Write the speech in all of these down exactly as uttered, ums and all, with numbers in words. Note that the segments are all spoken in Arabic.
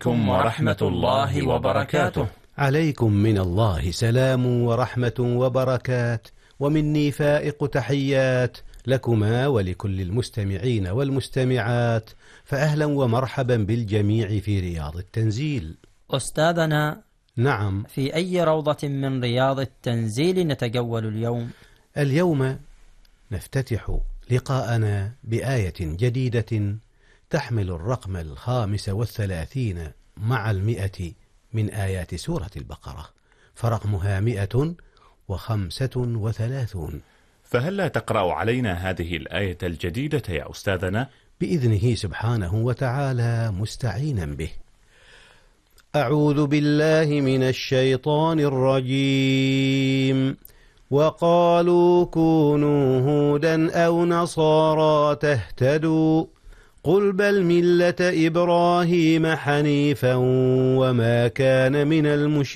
عليكم ورحمة الله وبركاته. عليكم من الله سلام ورحمة وبركات، ومني فائق تحيات لكما ولكل المستمعين والمستمعات، فأهلا ومرحبا بالجميع في رياض التنزيل. أستاذنا، نعم، في أي روضة من رياض التنزيل نتجول اليوم؟ اليوم نفتتح لقاءنا بآية جديدة تحمل الرقم الخامس والثلاثين مع المئة من آيات سورة البقرة، فرقمها مئة وخمسة وثلاثون. فهلا تقرأ علينا هذه الآية الجديدة يا أستاذنا؟ بإذنه سبحانه وتعالى مستعينا به. أعوذ بالله من الشيطان الرجيم. وقالوا كونوا هودا أو نصارى تهتدوا قل بل ملة إبراهيم حنيفا وما كان من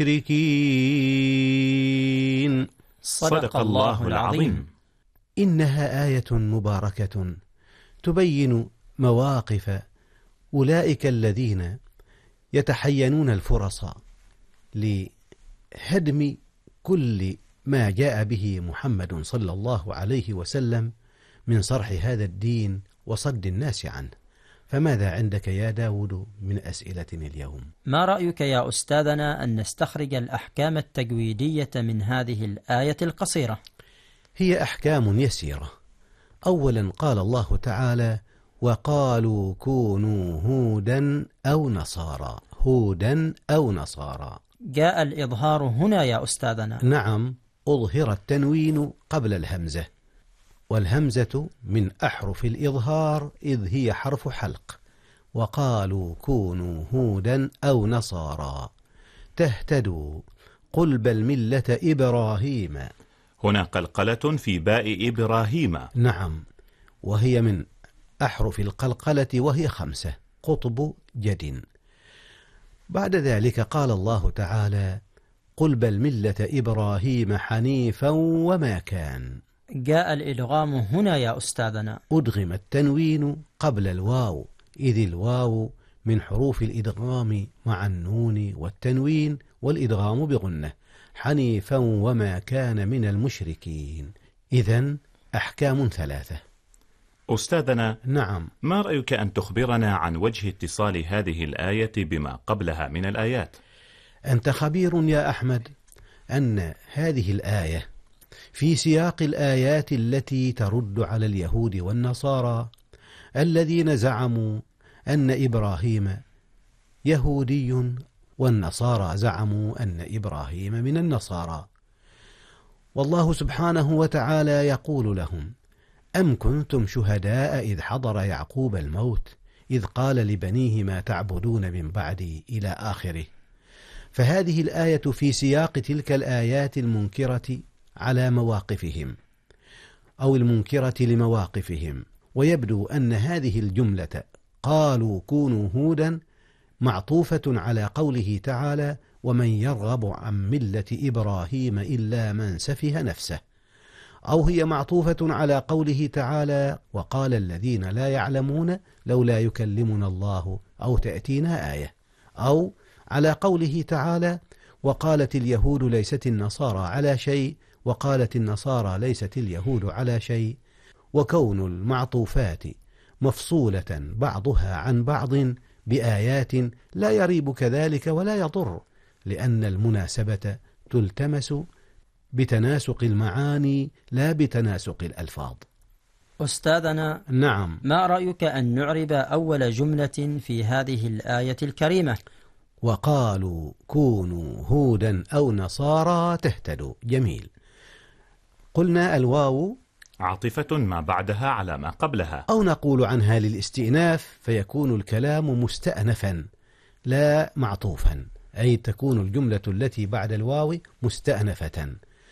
المشركين. صدق الله العظيم. إنها آية مباركة تبين مواقف أولئك الذين يتحينون الفرص لهدم كل ما جاء به محمد صلى الله عليه وسلم من صرح هذا الدين وصد الناس عنه. فماذا عندك يا داود من أسئلة اليوم؟ ما رأيك يا أستاذنا أن نستخرج الأحكام التجويدية من هذه الآية القصيرة؟ هي أحكام يسيرة. أولا قال الله تعالى: وقالوا كونوا هودا أو نصارى. هودا أو نصارى، جاء الإظهار هنا يا أستاذنا. نعم، أظهر التنوين قبل الهمزة، والهمزة من أحرف الإظهار إذ هي حرف حلق. وقالوا كونوا هودا أو نصارى تهتدوا قل بل ملة إبراهيم. هنا قلقلة في باء إبراهيم. نعم، وهي من أحرف القلقلة وهي خمسة، قطب جد. بعد ذلك قال الله تعالى: قل بل ملة إبراهيم حنيفا وما كان. جاء الإدغام هنا يا أستاذنا. أدغم التنوين قبل الواو إذ الواو من حروف الإدغام مع النون والتنوين والإدغام بغنة. حنيفا وما كان من المشركين. إذن أحكام ثلاثة. أستاذنا، نعم، ما رأيك أن تخبرنا عن وجه اتصال هذه الآية بما قبلها من الآيات؟ أنت خبير يا أحمد أن هذه الآية في سياق الآيات التي ترد على اليهود والنصارى الذين زعموا أن إبراهيم يهودي والنصارى زعموا أن إبراهيم من النصارى. والله سبحانه وتعالى يقول لهم: أم كنتم شهداء إذ حضر يعقوب الموت إذ قال لبنيه ما تعبدون من بعدي إلى آخره. فهذه الآية في سياق تلك الآيات المنكرة على مواقفهم أو المنكرة لمواقفهم، ويبدو أن هذه الجملة قالوا كونوا هودا معطوفة على قوله تعالى: ومن يرغب عن ملة إبراهيم إلا من سفه نفسه، أو هي معطوفة على قوله تعالى: وقال الذين لا يعلمون لولا يكلمنا الله أو تأتينا آية، أو على قوله تعالى: وقالت اليهود ليست النصارى على شيء وقالت النصارى ليست اليهود على شيء. وكون المعطوفات مفصولة بعضها عن بعض بآيات لا يريب كذلك ولا يضر، لأن المناسبة تلتمس بتناسق المعاني لا بتناسق الألفاظ. أستاذنا، نعم، ما رأيك أن نعرب أول جملة في هذه الآية الكريمة؟ وقالوا كونوا هودا أو نصارى تهتدوا. جميل. قلنا الواو عاطفة ما بعدها على ما قبلها، أو نقول عنها للاستئناف، فيكون الكلام مستأنفا لا معطوفا، أي تكون الجملة التي بعد الواو مستأنفة.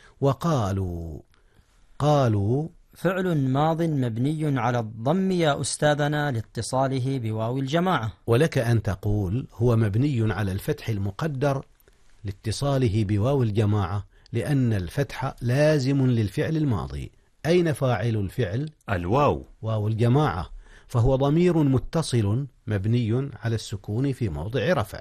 وقالوا، قالوا فعل ماض مبني على الضم يا أستاذنا لاتصاله بواو الجماعة. ولك أن تقول هو مبني على الفتح المقدر لاتصاله بواو الجماعة، لأن الفتح لازم للفعل الماضي. أين فاعل الفعل؟ الواو، واو الجماعة، فهو ضمير متصل مبني على السكون في موضع رفع.